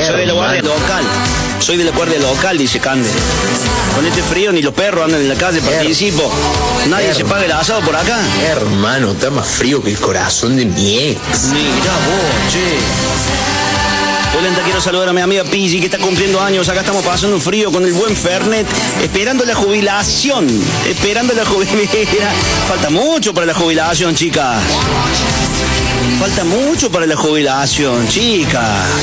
Soy de la guardia local. Soy de la guardia local, dice Cande. Con este frío ni los perros andan en la calle, participo. Nadie se paga el asado por acá. Hermano, está más frío que el corazón de mi ex. Mira vos, che. Polenta, quiero saludar a mi amiga Pizzi, que está cumpliendo años. Acá estamos pasando un frío con el buen Fernet, esperando la jubilación. Esperando la jubilación. Falta mucho para la jubilación, chicas. Falta mucho para la jubilación, chicas.